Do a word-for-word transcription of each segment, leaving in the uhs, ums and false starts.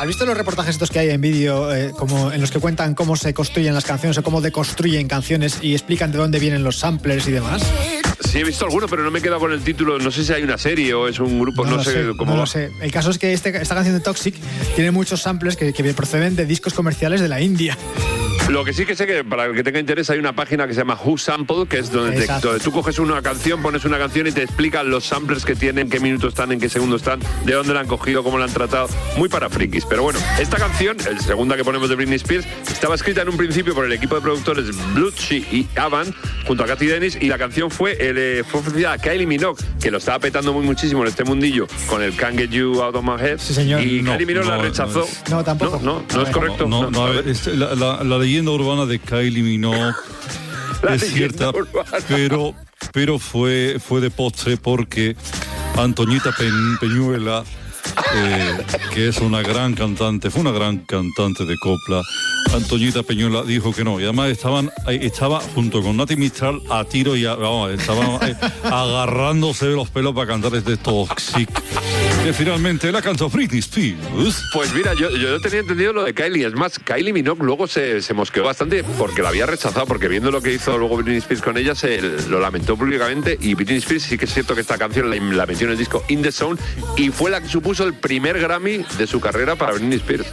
¿Has visto los reportajes estos que hay en vídeo, eh, como en los que cuentan cómo se construyen las canciones o cómo deconstruyen canciones y explican de dónde vienen los samplers y demás? Sí, he visto alguno, pero no me he quedado con el título. No sé si hay una serie o es un grupo, no, no sé sé, cómo no va. lo sé. El caso es que este, esta canción de Toxic tiene muchos samplers que, que proceden de discos comerciales de la India. Lo que sí que sé que para el que tenga interés hay una página que se llama Who Sample, que es donde, te, donde tú coges una canción, pones una canción y te explican los samplers que tienen, qué minutos están, en qué segundo están, de dónde la han cogido, cómo la han tratado. Muy para frikis. Pero bueno, esta canción, la segunda que ponemos de Britney Spears, estaba escrita en un principio por el equipo de productores Blutshy y Avan, junto a Cathy Dennis, y la canción fue, el, fue ofrecida a Kylie Minogue, que lo estaba petando muy muchísimo en este mundillo con el Can't Get You Out of My Head. Sí, señor. Y no, Kylie Minogue no, la rechazó. No, no tampoco. No, no, no es correcto. No, no, no, no, a ver, es la, la, la leyenda urbana de Kylie Minogue es cierta, pero, pero fue, fue de postre porque Antoñita Pen, Peñuela, eh, que es una gran cantante, fue una gran cantante de copla, Antoñita Peñuela dijo que no, y además estaban, estaba junto con Nati Mistral a tiro y a, vamos, estaban eh, agarrándose de los pelos para cantar este Toxic, que finalmente la cantó Britney Spears. Pues mira, yo, yo tenía entendido lo de Kylie. Es más, Kylie Minogue luego se, se mosqueó bastante porque la había rechazado, porque viendo lo que hizo luego Britney Spears con ella, se lo lamentó públicamente. Y Britney Spears sí que es cierto que esta canción la, la metió en el disco In The Zone y fue la que supuso el primer Grammy de su carrera para Britney Spears.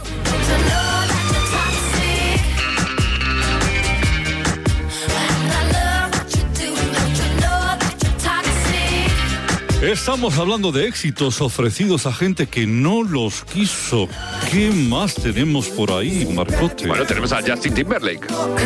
Estamos hablando de éxitos ofrecidos a gente que no los quiso. ¿Qué más tenemos por ahí, Marcote? Bueno, tenemos a Justin Timberlake.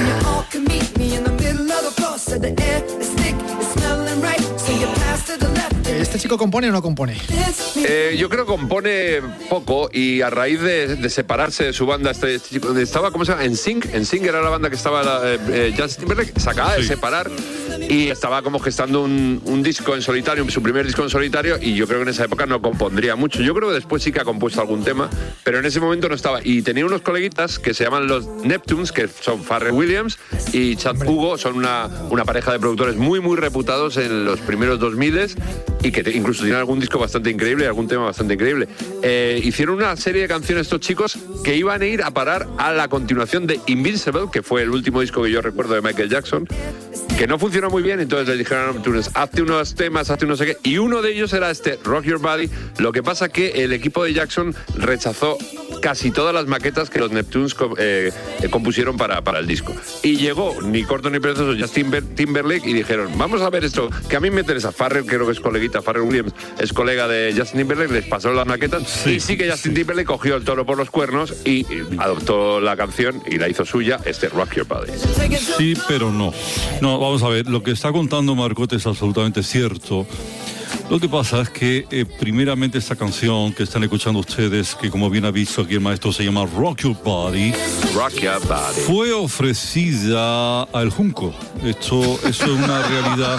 ¿Este chico compone o no compone? Eh, yo creo que compone poco y a raíz de, de separarse de su banda, este, este chico, estaba, ¿cómo se llama? NSYNC. NSYNC era la banda que estaba, la, eh, Justin Timberlake, se acaba sí. de separar y estaba como gestando un, un disco en solitario, su primer disco en solitario, y yo creo que en esa época no compondría mucho. Yo creo que después sí que ha compuesto algún tema, pero en ese momento no estaba. Y tenía unos coleguitas que se llaman los Neptunes, que son Pharrell Williams y Chad Hugo, son una, una pareja de productores muy, muy reputados en los primeros dos mil y que te, incluso tienen algún disco bastante increíble, algún tema bastante increíble. Eh, hicieron una serie de canciones estos chicos que iban a ir a parar a la continuación de Invincible, que fue el último disco que yo recuerdo de Michael Jackson, que no funcionó muy bien, entonces les dijeron a Neptunes, hazte unos temas, hazte no sé qué, y uno de ellos era este, Rock Your Body. Lo que pasa que el equipo de Jackson rechazó casi todas las maquetas que los Neptunes eh, compusieron para, para el disco. Y llegó, ni corto ni perezoso, Justin Timberlake, y dijeron, vamos a ver esto, que a mí me interesa. Pharrell, creo que es coleguita, Pharrell Williams es colega de Justin Timberlake, les pasó las maquetas, sí. y sí que Justin Timberlake cogió el toro por los cuernos y, y adoptó la canción y la hizo suya, este Rock Your Body. Sí, pero no. No, vamos a ver, lo que está contando Marcote es absolutamente cierto. Lo que pasa es que, eh, primeramente, esta canción que están escuchando ustedes, que como bien ha visto aquí el maestro, se llama Rock Your Body, Rock Your Body. Fue ofrecida al Junco. Esto, eso es una realidad.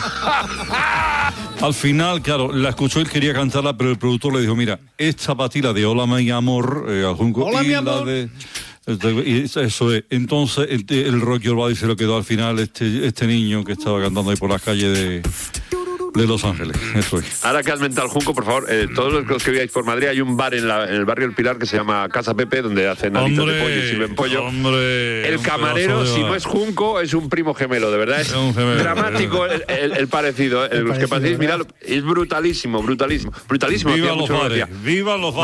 Al final, claro, la escuchó, él quería cantarla, pero el productor le dijo, mira, esta patila de Hola mi amor, eh, al Junco, Hola, y mi la amor. de... Y eso es. Entonces el, el Rock Your Body se lo quedó al final este, este niño que estaba cantando ahí por las calles de, de Los Ángeles. Eso es. Ahora que has mentado Junco, por favor, eh, todos los que viváis por Madrid, hay un bar en, la, en el barrio El Pilar que se llama Casa Pepe, donde hacen alitas de pollo y sirven pollo. Hombre, el camarero, si no es Junco, es un primo gemelo, de verdad. Es, es gemelo, dramático el, el, el parecido. Eh. El los parecido, que paséis, mirad, es brutalísimo, brutalísimo. Brutalísimo. Viva los bares, viva los bares.